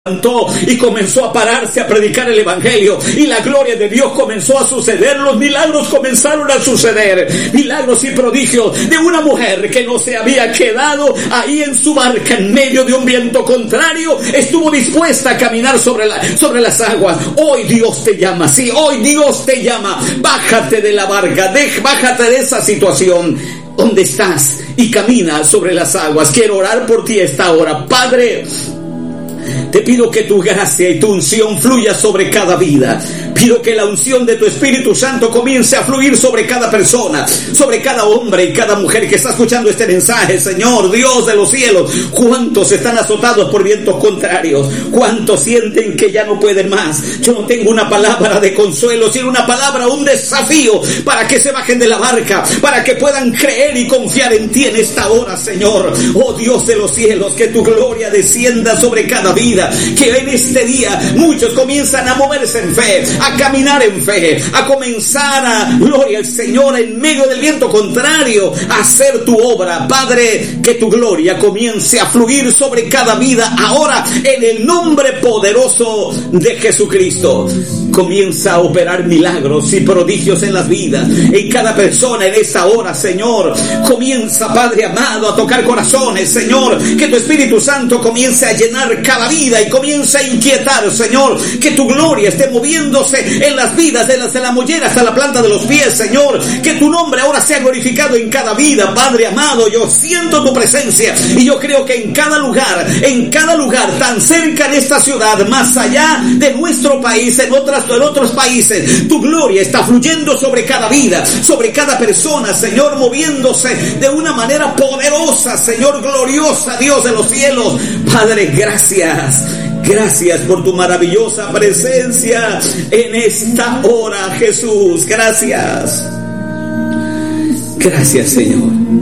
y comenzó a pararse a predicar el evangelio, y la gloria de Dios comenzó a suceder. Los milagros comenzaron a suceder, milagros y prodigios de una mujer que no se había quedado ahí en su barca en medio de un viento contrario, estuvo dispuesta a caminar sobre las aguas. Hoy Dios te llama, sí, hoy Dios te llama. Bájate de la barca, bájate de esa situación donde estás y camina sobre las aguas. Quiero orar por ti esta hora. Padre, te pido que tu gracia y tu unción fluya sobre cada vida. Pido que la unción de tu Espíritu Santo comience a fluir sobre cada persona, sobre cada hombre y cada mujer que está escuchando este mensaje. Señor, Dios de los cielos, ¿cuántos están azotados por vientos contrarios? ¿Cuántos sienten que ya no pueden más? Yo no tengo una palabra de consuelo, sino una palabra, un desafío para que se bajen de la barca, para que puedan creer y confiar en ti en esta hora, Señor. Oh Dios de los cielos, que tu gloria descienda sobre cada vida, que en este día muchos comienzan a moverse en fe, a caminar en fe, a comenzar a, gloria al Señor, en medio del viento contrario, a hacer tu obra. Padre, que tu gloria comience a fluir sobre cada vida ahora, en el nombre poderoso de Jesucristo. Comienza a operar milagros y prodigios en las vidas, en cada persona en esta hora, Señor. Comienza, Padre amado, a tocar corazones, Señor. Que tu Espíritu Santo comience a llenar cada vida y comience a inquietar, Señor. Que tu gloria esté moviéndose en las vidas, desde la mollera hasta la planta de los pies, Señor. Que tu nombre ahora sea glorificado en cada vida, Padre amado. Yo siento tu presencia y yo creo que en cada lugar tan cerca de esta ciudad, más allá de nuestro país, en otros países, tu gloria está fluyendo sobre cada vida, sobre cada persona, Señor, moviéndose de una manera poderosa, Señor, gloriosa, Dios de los cielos. Padre, gracias. Gracias por tu maravillosa presencia en esta hora, Jesús. Gracias. Gracias, Señor.